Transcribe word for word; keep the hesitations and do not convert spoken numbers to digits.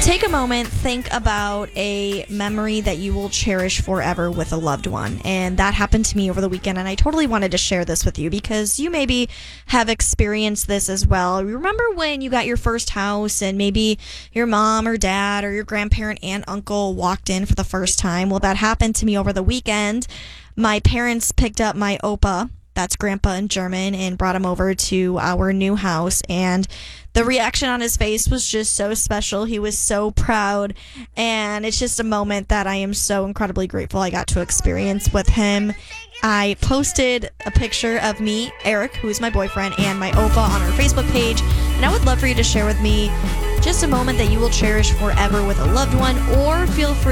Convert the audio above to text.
Take a moment, think about a memory that you will cherish forever with a loved one. And that happened to me over the weekend, and I totally wanted to share this with you because you maybe have experienced this as well. Remember when you got your first house and maybe your mom or dad or your grandparent, aunt, uncle walked in for the first time? Well, that happened to me over the weekend. My parents picked up my Opa, that's Grandpa in German, and brought him over to our new house. And the reaction on his face was just so special. He was so proud. And it's just a moment that I am so incredibly grateful I got to experience with him. I posted a picture of me, Eric, who is my boyfriend, and my Opa on our Facebook page. And I would love for you to share with me just a moment that you will cherish forever with a loved one, or feel free